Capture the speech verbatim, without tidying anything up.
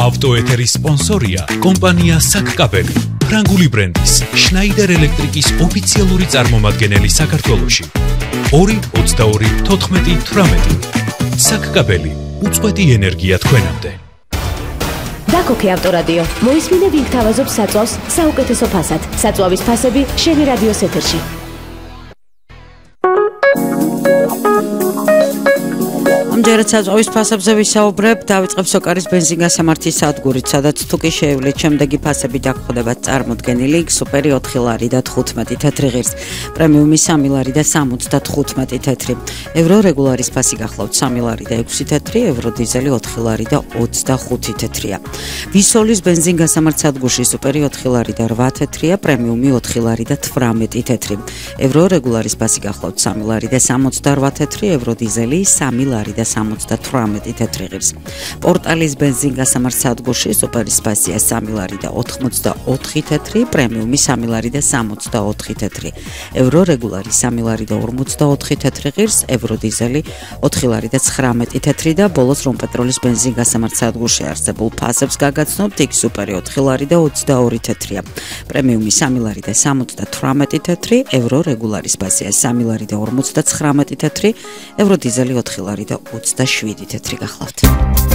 ავტოეთერის სპონსორია კომპანია საკკაბელი, ფრანგული ბრენდის შნაიდერ ელექტრიკის ოფიციალური წარმომადგენელი საქართველოში. ორი ოცდაორი თოთხმეტი თვრამეტი. საკკაბელი, უწყვეტი ენერგია თქვენამდე. დაკოქე ავტორადიო. მოისმინე ვინ გთავაზობს საწვავს საუკეთესო ფასად. საწვავის ფასები შენი რადიოს ეთერში. ამჯერად საწვავის ფასებზე ვისაუბრებ. დავიწყებ სოკარის ბენზინგასამართის სადგურით, სადაც თუ კი შეევლით შემდეგი ფასები დაგხვდებათ წარმოდგენილი: სუპერი ოთხი ლარი და თხუთმეტი თეთრი ღირს, პრემიუმი სამი ლარი და სამოცდათხუთმეტი თეთრი, ევრო რეგულარის ფასი გახლავთ სამი ლარი და ექვსი თეთრი, ევრო დიზელი ოთხი ლარი და ოცდახუთი თეთრია. ვისოლის ბენზინგასამართ სადგურში სუპერი ოთხი ლარი და რვა თეთრია, პრემიუმი ოთხი ლარი და თვრამეტი თეთრი, ევრო რეგულარის ფასი გახლავთ სამი ლარი და სამოცდარვა თეთრი, ევრო დიზელი სამი ლარი და სამოცდათვრამეტი თეთრი ღირს. პორტალის ბენზინგასამართ სადგურში სუპერის ფასია სამი ლარი და ოთხმოცდაოთხი თეთრი, პრემიუმი სამი ლარი და სამოცდაოთხი თეთრი, ევრო რეგულარი სამი ლარი და ორმოცდაოთხი თეთრი ღირს, ევრო დიზელი ოთხი ლარი და ცხრამეტი თეთრი და ბოლოს რომპეტროლის ბენზინგასამართ სადგურში არსებულ ფასებს გაგაცნობთ. იქ სუპერი ოთხი ლარი და ოცდაორი თეთრია, პრემიუმი სამი ლარი და სამოცდათვრამეტი თეთრი, ევრო რეგულარის ფასია სამი ლარი და ორმოცდაცხრამეტი თეთრი, ევრო დიზელი ოთხი ლარი და ოცდაშვიდი თეთრი გახლავთ.